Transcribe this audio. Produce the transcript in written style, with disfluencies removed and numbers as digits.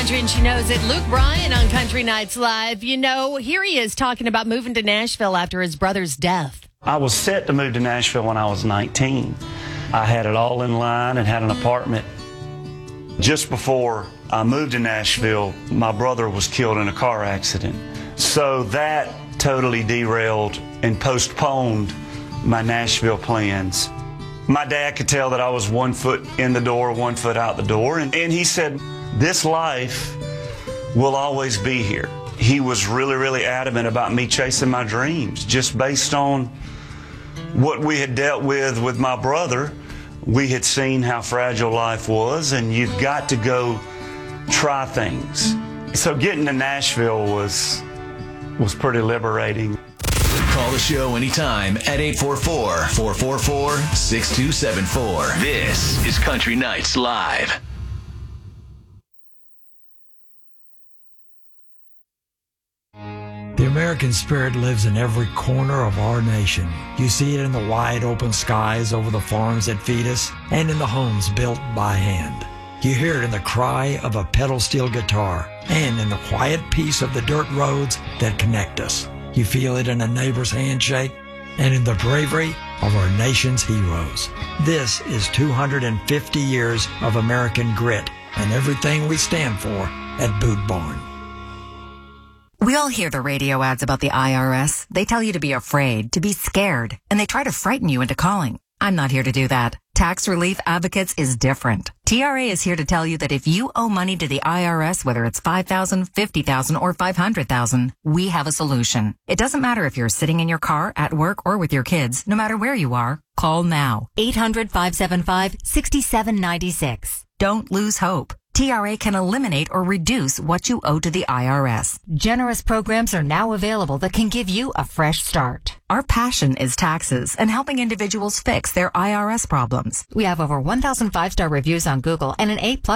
country and she knows it. Luke Bryan on Country Nights Live. You know, here he is talking about moving to Nashville after his brother's death. I was set to move to Nashville when I was 19. I had it all in line and had an apartment. Just before I moved to Nashville, my brother was killed in a car accident. So that totally derailed and postponed my Nashville plans. My dad could tell that I was 1 foot in the door, 1 foot out the door, and he said, this life will always be here. He was really, really adamant about me chasing my dreams. Just based on what we had dealt with my brother, we had seen how fragile life was, and you've got to go try things. So getting to Nashville was pretty liberating. Call the show anytime at 844-444-6274. This is Country Nights Live. The American spirit lives in every corner of our nation. You see it in the wide open skies over the farms that feed us and in the homes built by hand. You hear it in the cry of a pedal steel guitar and in the quiet peace of the dirt roads that connect us. You feel it in a neighbor's handshake and in the bravery of our nation's heroes. This is 250 years of American grit and everything we stand for at Boot Barn. We all hear the radio ads about the IRS. They tell you to be afraid, to be scared, and they try to frighten you into calling. I'm not here to do that. Tax Relief Advocates is different. TRA is here to tell you that if you owe money to the IRS, whether it's $5,000, $50,000, or $500,000, we have a solution. It doesn't matter if you're sitting in your car, at work, or with your kids. No matter where you are, call now. 800-575-6796. Don't lose hope. TRA can eliminate or reduce what you owe to the IRS. Generous programs are now available that can give you a fresh start. Our passion is taxes and helping individuals fix their IRS problems. We have over 1,000 5-star reviews on Google and an A+